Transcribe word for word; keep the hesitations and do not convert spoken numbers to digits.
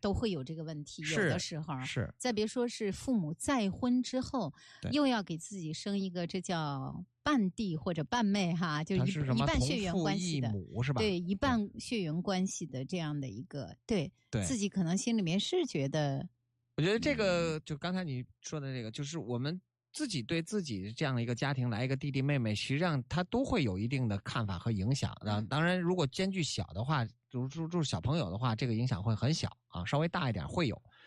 都会有这个问题，有的时候是。 再别说是父母再婚之后，又要给自己生一个，这叫半弟或者半妹哈，就 一, 一半血缘关系的， 是吧？ 对，一半血缘关系的这样的一个，对， 对自己可能心里面是觉得， 我觉得这个就刚才你说的这个，就是我们自己对自己这样的一个家庭来一个弟弟妹妹，实际上他都会有一定的看法和影响的。当然，如果间距小的话，就是就是小朋友的话，这个影响会很小啊，稍微大一点会有。